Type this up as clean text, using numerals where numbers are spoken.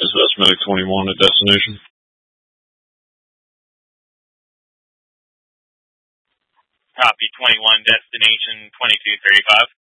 SS Medic 21 at destination. Copy 21, destination 2235.